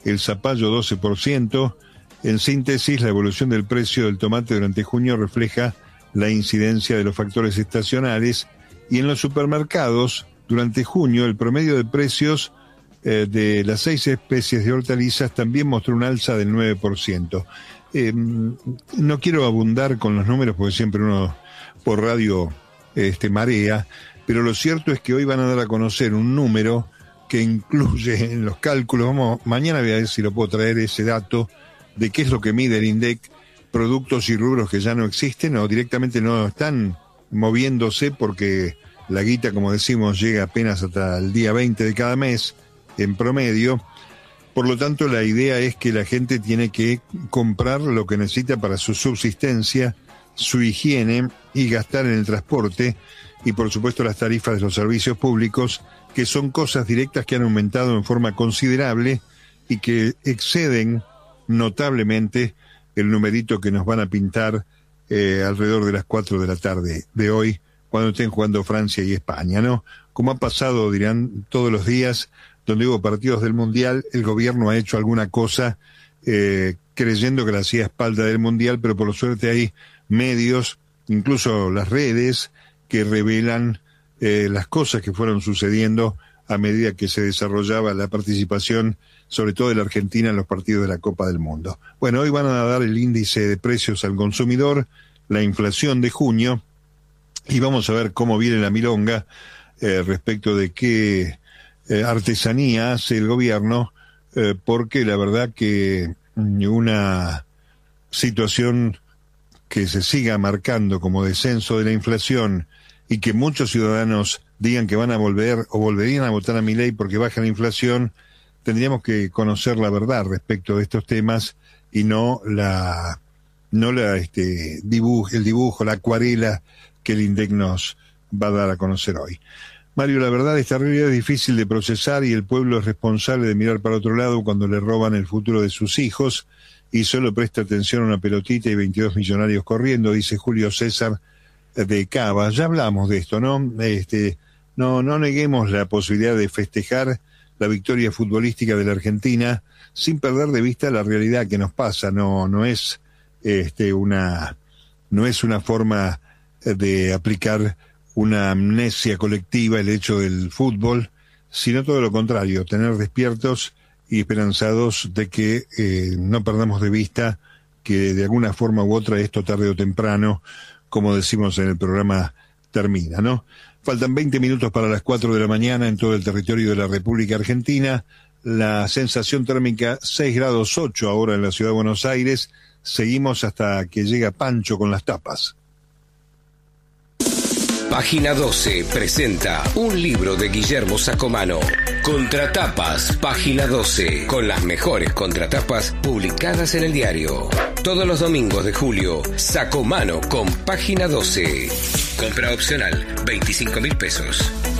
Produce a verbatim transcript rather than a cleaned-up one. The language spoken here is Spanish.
el zapallo doce por ciento. En síntesis, la evolución del precio del tomate durante junio refleja la incidencia de los factores estacionales, y en los supermercados, durante junio, el promedio de precios eh, de las seis especies de hortalizas también mostró un alza del nueve por ciento. Eh, no quiero abundar con los números porque siempre uno por radio este, marea, pero lo cierto es que hoy van a dar a conocer un número que incluye en los cálculos, vamos, mañana voy a ver si lo puedo traer ese dato, de qué es lo que mide el INDEC, productos y rubros que ya no existen o directamente no están moviéndose porque la guita, como decimos, llega apenas hasta el día veinte de cada mes en promedio. Por lo tanto, la idea es que la gente tiene que comprar lo que necesita para su subsistencia, su higiene y gastar en el transporte y, por supuesto, las tarifas de los servicios públicos, que son cosas directas que han aumentado en forma considerable y que exceden notablemente el numerito que nos van a pintar eh, alrededor de las cuatro de la tarde de hoy, cuando estén jugando Francia y España, ¿no? Como ha pasado, dirán, todos los días donde hubo partidos del Mundial, el gobierno ha hecho alguna cosa eh, creyendo que la hacía a espalda del Mundial, pero por suerte hay medios, incluso las redes, que revelan eh, las cosas que fueron sucediendo a medida que se desarrollaba la participación, sobre todo de la Argentina, en los partidos de la Copa del Mundo. Bueno, hoy van a dar el índice de precios al consumidor, la inflación de junio, y vamos a ver cómo viene la milonga eh, respecto de qué eh, artesanía hace el gobierno, eh, porque la verdad que una situación que se siga marcando como descenso de la inflación y que muchos ciudadanos digan que van a volver o volverían a votar a Milei porque baja la inflación, tendríamos que conocer la verdad respecto de estos temas y no la no la este dibujo, el dibujo, la acuarela que el INDEC nos va a dar a conocer hoy. Mario, la verdad, esta realidad es difícil de procesar y el pueblo es responsable de mirar para otro lado cuando le roban el futuro de sus hijos y solo presta atención a una pelotita y veintidós millonarios corriendo, dice Julio César de Cava. Ya hablamos de esto, ¿no? Este, no, no neguemos la posibilidad de festejar la victoria futbolística de la Argentina sin perder de vista la realidad que nos pasa. No, no es este una, no es una forma de aplicar una amnesia colectiva el hecho del fútbol, sino todo lo contrario, tener despiertos y esperanzados de que eh, no perdamos de vista que de alguna forma u otra esto tarde o temprano, como decimos en el programa, termina, ¿no? Faltan veinte minutos para las cuatro de la mañana en todo el territorio de la República Argentina. La sensación térmica seis grados ocho ahora en la ciudad de Buenos Aires. Seguimos hasta que llega Pancho con las tapas. Página doce presenta un libro de Guillermo Sacomano. Contratapas, Página doce, con las mejores contratapas publicadas en el diario. Todos los domingos de julio, Sacomano con Página doce. Compra opcional, veinticinco mil pesos.